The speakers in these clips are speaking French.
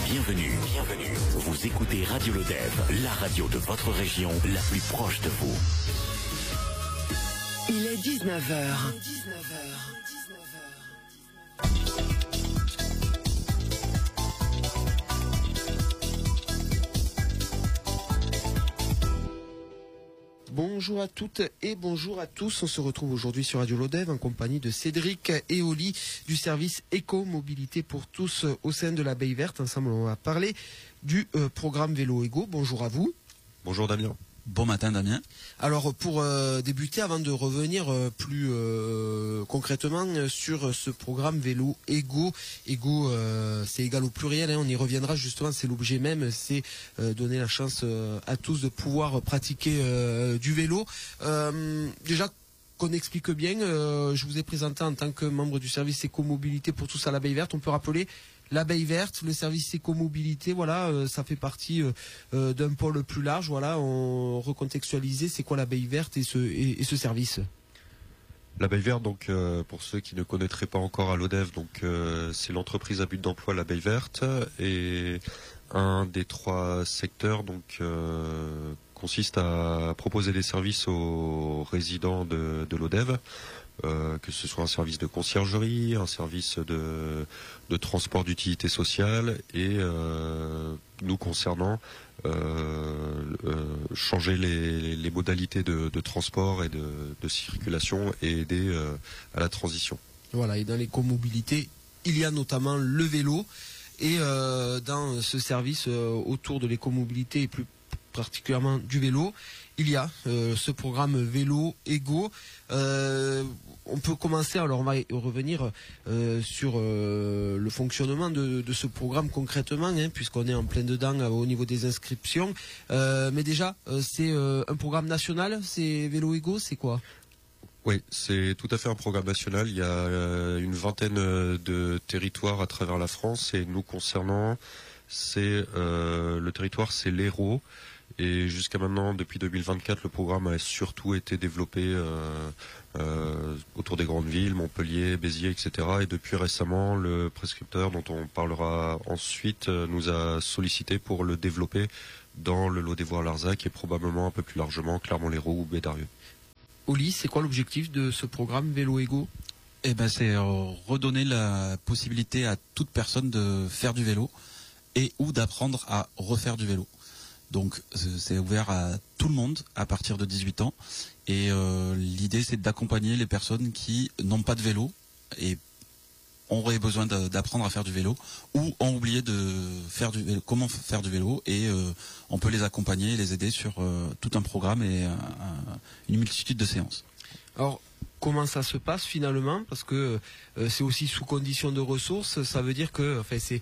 Bienvenue. Vous écoutez Radio Lodève, la radio de votre région, la plus proche de vous. Il est 19h. Bonjour à toutes et bonjour à tous. On se retrouve aujourd'hui sur Radio Lodève en compagnie de Cédric et Oli du service Éco-Mobilité pour tous au sein de l'Abeille Verte. Ensemble, on va parler du programme Vélo Ego. Bonjour à vous. Bonjour Damien. Bon matin Damien. Alors pour débuter, avant de revenir plus concrètement sur ce programme Vélo Ego, c'est égal au pluriel, on y reviendra justement, c'est l'objet même, c'est donner la chance à tous de pouvoir pratiquer du vélo. Déjà qu'on explique bien, je vous ai présenté en tant que membre du service Éco-Mobilité pour tous à l'Abeille Verte. On peut rappeler l'Abeille Verte, le service Éco-Mobilité, voilà, ça fait partie d'un pôle plus large. Voilà, on recontextualisait, c'est quoi l'Abeille Verte et ce service. L'Abeille Verte, donc pour ceux qui ne connaîtraient pas encore à Lodève, donc c'est l'entreprise à but d'emploi l'Abeille Verte, et un des 3 secteurs donc consiste à proposer des services aux résidents de Lodève. Que ce soit un service de conciergerie, un service de transport d'utilité sociale et nous concernant changer les modalités de transport et de circulation et aider à la transition. Voilà, et dans l'éco-mobilité, il y a notamment le vélo et dans ce service autour de l'éco-mobilité et plus particulièrement du vélo, il y a ce programme Vélo Ego. On peut commencer, alors on va revenir sur le fonctionnement de ce programme concrètement, puisqu'on est en plein dedans au niveau des inscriptions. Mais déjà, c'est un programme national, c'est Vélo Ego, c'est quoi ? Oui, c'est tout à fait un programme national. Il y a une vingtaine de territoires à travers la France et nous concernant, c'est le territoire, c'est l'Hérault. Et jusqu'à maintenant, depuis 2024, le programme a surtout été développé autour des grandes villes, Montpellier, Béziers, etc. Et depuis récemment, le prescripteur, dont on parlera ensuite, nous a sollicité pour le développer dans le Lodévois-Larzac et probablement un peu plus largement Clermont-Lérault ou Bédarieux. Oli, c'est quoi l'objectif de ce programme Vélo Ego ? C'est redonner la possibilité à toute personne de faire du vélo et ou d'apprendre à refaire du vélo. Donc c'est ouvert à tout le monde à partir de 18 ans et l'idée c'est d'accompagner les personnes qui n'ont pas de vélo et auraient besoin d'apprendre à faire du vélo ou ont oublié de faire comment faire du vélo et on peut les accompagner et les aider sur tout un programme et une multitude de séances. Alors, comment ça se passe finalement ? Parce que c'est aussi sous condition de ressources. Ça veut dire que,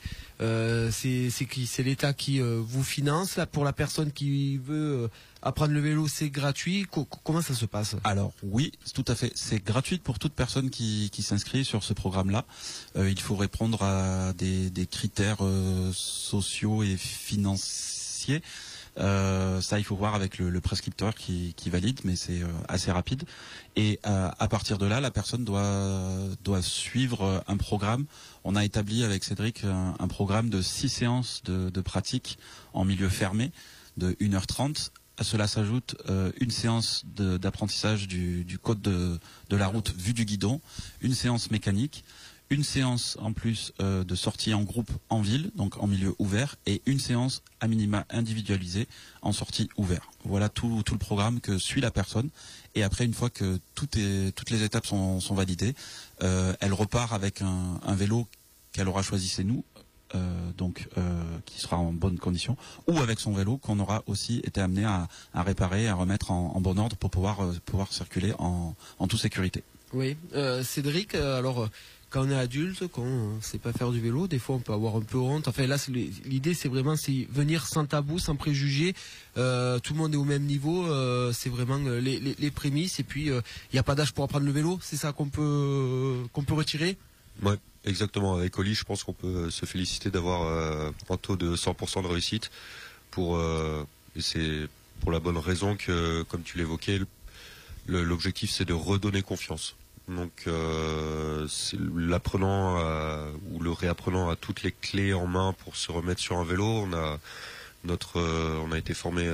c'est l'État qui vous finance. Là, pour la personne qui veut apprendre le vélo, c'est gratuit. Comment ça se passe ? Alors oui, tout à fait. C'est gratuit pour toute personne qui s'inscrit sur ce programme-là. Il faut répondre à des critères sociaux et financiers. Ça, il faut voir avec le prescripteur qui valide, mais c'est assez rapide. Et à partir de là, la personne doit suivre un programme. On a établi avec Cédric un programme de 6 séances de pratique en milieu fermé de 1h30. À cela s'ajoute une séance d'apprentissage du code de la route vue du guidon, une séance mécanique, une séance en plus de sortie en groupe en ville, donc en milieu ouvert, et une séance à minima individualisée en sortie ouvert. Voilà tout le programme que suit la personne. Et après, une fois que toutes les étapes sont validées, elle repart avec un vélo qu'elle aura choisi chez nous, qui sera en bonne condition, ou avec son vélo qu'on aura aussi été amené à réparer, à remettre en bon ordre pour pouvoir circuler en toute sécurité. Oui, Cédric, alors quand on est adulte, quand on ne sait pas faire du vélo, des fois on peut avoir un peu honte. Enfin là, l'idée c'est vraiment venir sans tabou, sans préjugés. Tout le monde est au même niveau. C'est vraiment les prémices. Et puis il n'y a pas d'âge pour apprendre le vélo. C'est ça qu'on peut retirer. Ouais, exactement. Avec Oli, je pense qu'on peut se féliciter d'avoir un taux de 100% de réussite. Et c'est pour la bonne raison que, comme tu l'évoquais, l'objectif c'est de redonner confiance. Donc l'apprenant ou le réapprenant a toutes les clés en main pour se remettre sur un vélo. On a été formé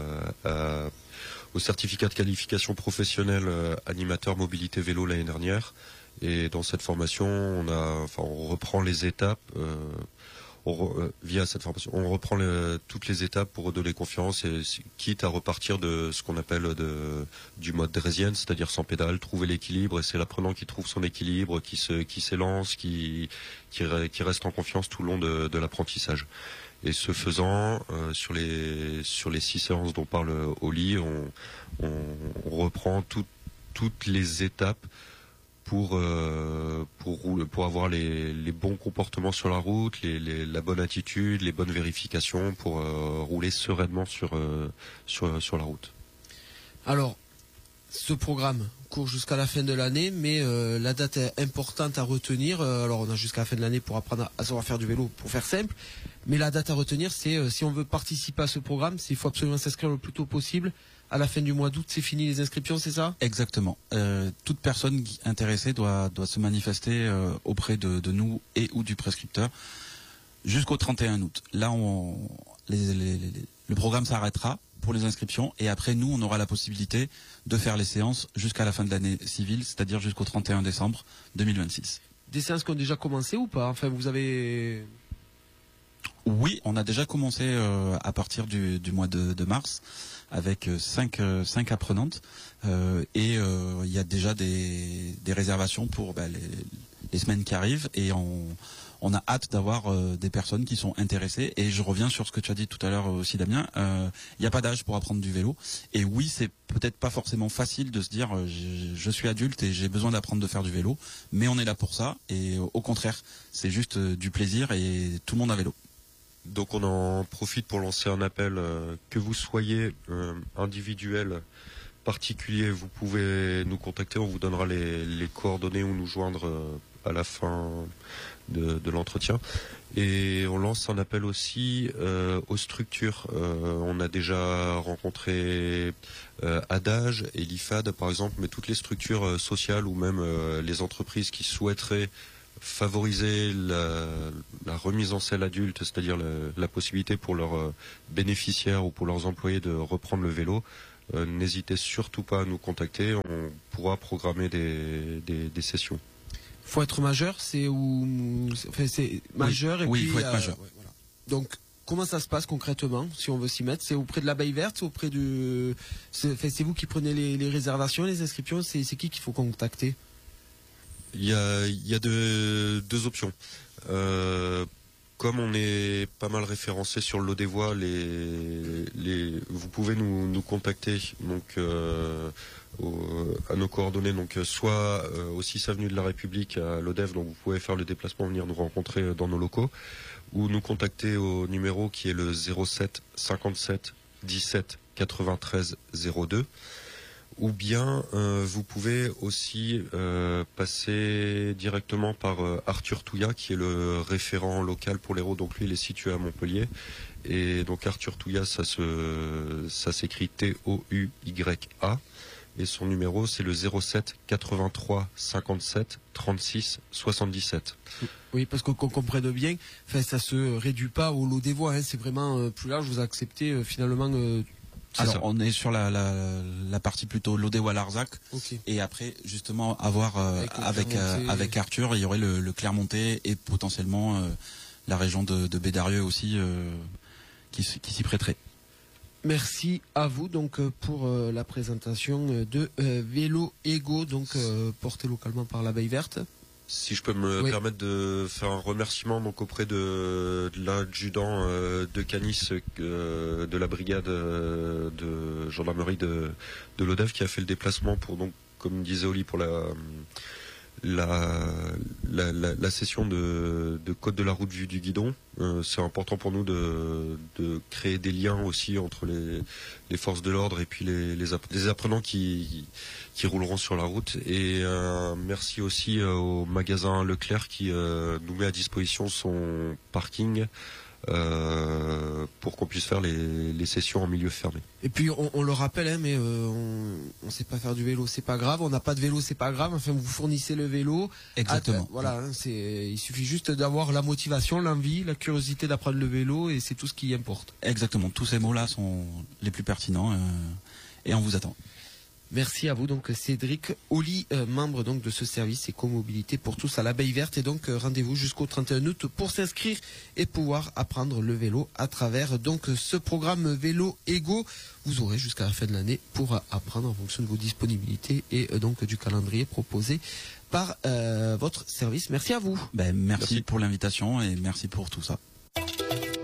au certificat de qualification professionnelle animateur mobilité vélo l'année dernière. Et dans cette formation, on reprend les étapes. Via cette formation, on reprend toutes les étapes pour redonner confiance et quitte à repartir de ce qu'on appelle du mode draisienne, c'est-à-dire sans pédale, trouver l'équilibre, et c'est l'apprenant qui trouve son équilibre, qui s'élance, qui reste en confiance tout le long de l'apprentissage. Et ce faisant, sur les 6 séances dont parle Oli, on reprend toutes les étapes pour avoir les bons comportements sur la route, la bonne attitude, les bonnes vérifications pour rouler sereinement sur la route. Alors, ce programme court jusqu'à la fin de l'année, mais la date est importante à retenir. Alors, on a jusqu'à la fin de l'année pour apprendre à savoir faire du vélo, pour faire simple. Mais la date à retenir, c'est si on veut participer à ce programme, il faut absolument s'inscrire le plus tôt possible. À la fin du mois d'août, c'est fini les inscriptions, c'est ça ? Exactement. Toute personne intéressée doit se manifester auprès de nous et ou du prescripteur jusqu'au 31 août. Là, le programme s'arrêtera pour les inscriptions et après, nous, on aura la possibilité de faire les séances jusqu'à la fin de l'année civile, c'est-à-dire jusqu'au 31 décembre 2026. Des séances qui ont déjà commencé ou pas ? Enfin, vous avez... Oui, on a déjà commencé à partir du mois de mars avec 5 apprenantes et il y a déjà des réservations pour les semaines qui arrivent et on a hâte d'avoir des personnes qui sont intéressées. Et je reviens sur ce que tu as dit tout à l'heure aussi, Damien, il n'y a pas d'âge pour apprendre du vélo et oui, c'est peut-être pas forcément facile de se dire je suis adulte et j'ai besoin d'apprendre de faire du vélo, mais on est là pour ça et au contraire, c'est juste du plaisir et tout le monde à vélo. Donc on en profite pour lancer un appel, que vous soyez individuel, particulier, vous pouvez nous contacter, on vous donnera les coordonnées ou nous joindre à la fin de l'entretien. Et on lance un appel aussi aux structures. On a déjà rencontré Adage et l'IFAD par exemple, mais toutes les structures sociales ou même les entreprises qui souhaiteraient favoriser la remise en selle adulte, c'est-à-dire la possibilité pour leurs bénéficiaires ou pour leurs employés de reprendre le vélo, n'hésitez surtout pas à nous contacter, on pourra programmer des sessions. Faut être majeur, c'est majeur oui, et puis il faut être majeur. ouais, voilà. Donc comment ça se passe concrètement si on veut s'y mettre ? C'est auprès de l'Abeille Verte, c'est vous qui prenez les réservations, les inscriptions, c'est qui qu'il faut contacter ? Il y a deux options. Comme on est pas mal référencé sur le lot des voies, vous pouvez nous contacter donc à nos coordonnées, donc soit au 6 avenue de la République à l'ODEV, donc vous pouvez faire le déplacement, venir nous rencontrer dans nos locaux, ou nous contacter au numéro qui est le 07 57 17 93 02. Ou bien vous pouvez aussi passer directement par Arthur Touya, qui est le référent local pour l'Hérault. Donc lui, il est situé à Montpellier. Et donc Arthur Touya, ça s'écrit T-O-U-Y-A. Et son numéro, c'est le 07 83 57 36 77. Oui, parce qu'on comprenne bien, ça se réduit pas au lot des voies. Hein, c'est vraiment plus large. Vous acceptez finalement... Alors, on est sur la partie plutôt Lodéwa-Larzac. Okay. Et après, justement, avoir avec Arthur, il y aurait le Clermontais et potentiellement la région de Bédarieux aussi qui s'y prêterait. Merci à vous donc pour la présentation de Vélo Ego, donc porté localement par l'Abeille Verte. Si je peux me permettre de faire un remerciement donc auprès de l'adjudant de Canis de la brigade de gendarmerie de l'ODEV qui a fait le déplacement pour, donc comme disait Oli, pour la session de code de la route vue du guidon. C'est important pour nous de créer des liens aussi entre les forces de l'ordre et puis les apprenants qui rouleront sur la route. Et merci aussi au magasin Leclerc qui nous met à disposition son parking pour qu'on puisse faire les sessions en milieu fermé. Et puis on le rappelle, hein, mais on sait pas faire du vélo, c'est pas grave. On n'a pas de vélo, c'est pas grave. Enfin, vous fournissez le vélo. Exactement. Voilà, hein, il suffit juste d'avoir la motivation, l'envie, la curiosité d'apprendre le vélo, et c'est tout ce qui importe. Exactement. Tous ces mots-là sont les plus pertinents, et on vous attend. Merci à vous, donc Cédric Oli, membre donc de ce service éco-mobilité pour tous à l'Abeille Verte. Et donc rendez-vous jusqu'au 31 août pour s'inscrire et pouvoir apprendre le vélo à travers donc ce programme Vélo Ego. Vous aurez jusqu'à la fin de l'année pour apprendre en fonction de vos disponibilités et donc du calendrier proposé par votre service. Merci à vous. Merci pour l'invitation et merci pour tout ça.